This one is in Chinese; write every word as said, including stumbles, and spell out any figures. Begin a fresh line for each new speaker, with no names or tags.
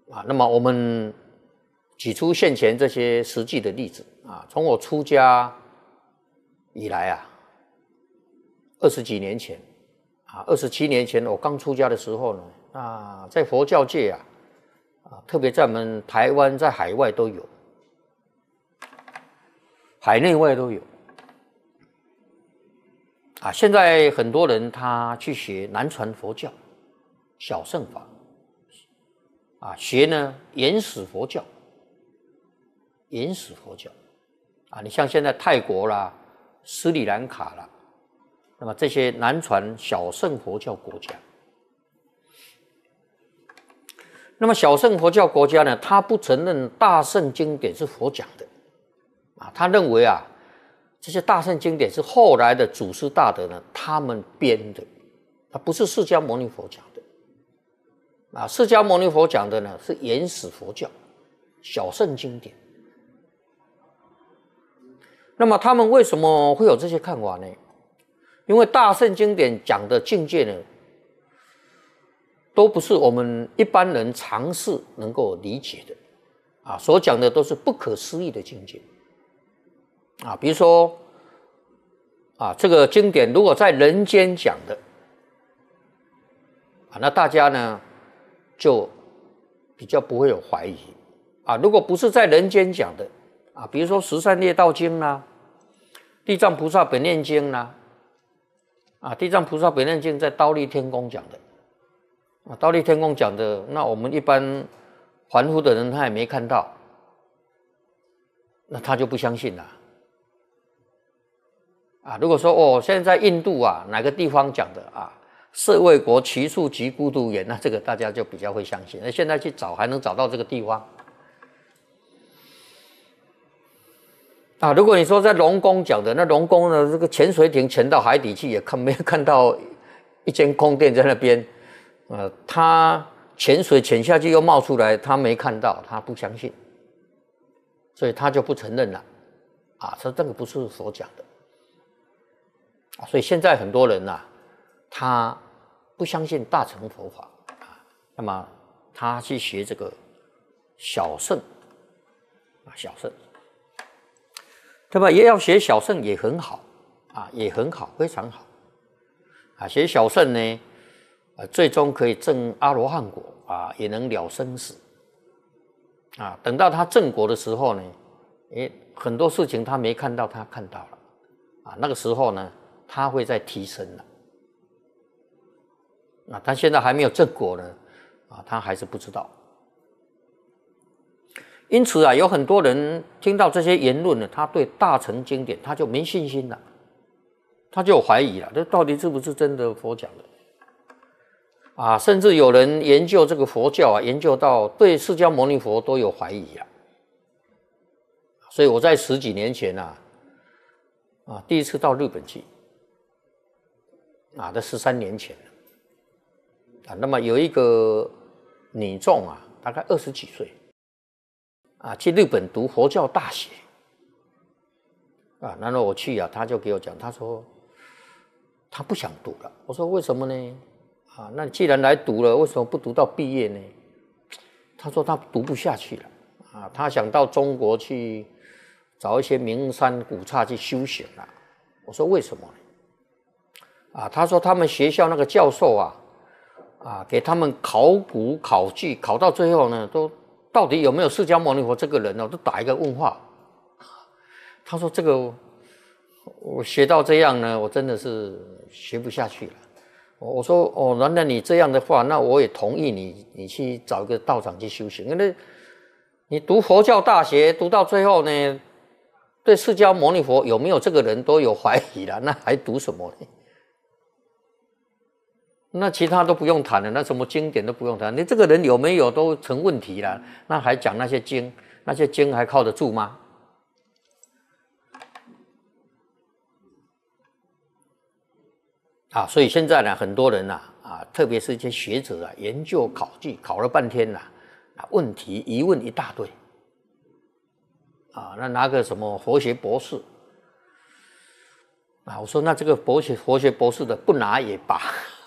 啊，那么我们举出现前这些实际的例子啊，从我出家以来啊，二十几年前啊，二十七年前我刚出家的时候呢，啊，在佛教界啊，啊，特别在我们台湾，在海外都有，海内外都有。啊，现在很多人他去学南传佛教、小乘法，啊，学呢原始佛教、原始佛教，啊，你像现在泰国啦、斯里兰卡啦，那么这些南传小乘佛教国家，那么小乘佛教国家呢，他不承认大乘经典是佛讲的，啊，他认为啊。这些大乘经典是后来的祖师大德呢，他们编的，它不是释迦牟尼佛讲的。啊，释迦牟尼佛讲的呢是原始佛教、小乘经典。那么他们为什么会有这些看法呢？因为大乘经典讲的境界呢，都不是我们一般人常识能够理解的，啊，所讲的都是不可思议的境界。啊，比如说，啊，这个经典如果在人间讲的，啊，那大家呢就比较不会有怀疑，啊，如果不是在人间讲的，啊，比如说《十善业道经》啦，《地藏菩萨本愿经》啦，啊，《地藏菩萨本愿经》在忉利天宫讲的，啊，忉利天宫讲的，那我们一般凡夫的人他也没看到，那他就不相信了。啊，如果说哦，现在在印度啊，哪个地方讲的啊，舍卫国祇树及孤独园，那这个大家就比较会相信。那现在去找还能找到这个地方啊。如果你说在龙宫讲的，那龙宫呢，这个潜水艇潜到海底去也看没有看到一间宫殿在那边，呃，他潜水潜下去又冒出来，他没看到，他不相信，所以他就不承认了啊，说这个不是佛讲的。所以现在很多人啊，他不相信大乘佛法啊，那么他去学这个小乘啊，小乘，对吧？也要学小乘也很好啊，也很好，非常好啊。学小乘呢，呃，最终可以证阿罗汉果啊，也能了生死啊。等到他证果的时候呢，诶，很多事情他没看到，他看到了啊。那个时候呢，他会再提升了，啊，他现在还没有正果呢，啊，他还是不知道。因此啊，有很多人听到这些言论呢，他对大乘经典他就没信心了，他就有怀疑了，这到底是不是真的佛讲的？啊，甚至有人研究这个佛教啊，研究到对释迦牟尼佛都有怀疑啊。所以我在十几年前啊，啊，第一次到日本去。啊，这十三年前啊，那么有一个女众啊，大概二十几岁，啊，去日本读佛教大学，啊，然后我去啊，他就给我讲，他说他不想读了。我说为什么呢？啊，那你既然来读了，为什么不读到毕业呢？他说他读不下去了，啊，他想到中国去找一些名山古刹去修行了。我说为什么呢？啊，他说他们学校那个教授啊，啊，给他们考古考据，考到最后呢，都到底有没有释迦牟尼佛这个人呢，都打一个问号。他说这个我学到这样呢，我真的是学不下去了。我说哦，难道你这样的话，那我也同意你，你去找一个道场去修行，因为你读佛教大学读到最后呢，对释迦牟尼佛有没有这个人都有怀疑了，那还读什么呢？那其他都不用谈了，那什么经典都不用谈，你这个人有没有都成问题了，那还讲那些经，那些经还靠得住吗？啊，所以现在呢，很多人呐，啊，特别是一些学者啊，研究考据，考了半天呐，啊，问题疑问一大堆，啊，那拿个什么佛学博士，啊，我说那这个佛学佛学博士的不拿也罢。